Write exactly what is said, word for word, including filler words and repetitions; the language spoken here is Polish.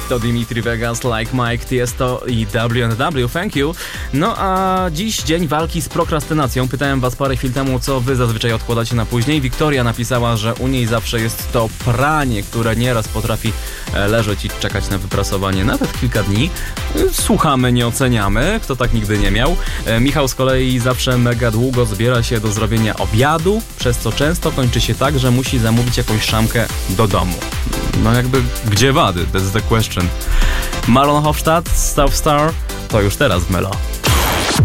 to Dimitri Vegas, Like Mike, Tiesto i W and W, thank you. No a dziś dzień walki z prokrastynacją. Pytałem was parę chwil temu, co wy zazwyczaj odkładacie na później. Wiktoria napisała, że u niej zawsze jest to pranie, które nieraz potrafi leżeć i czekać na wyprasowanie nawet kilka dni. Słuchamy, nie oceniamy, kto tak nigdy nie miał. Michał z kolei zawsze mega długo zbiera się do zrobienia obiadu, przez co często kończy się tak, że musi zamówić jakąś szamkę do domu. No jakby, gdzie wady? That's the question. Marlon Hofstadt, South Star, to już teraz w Melo.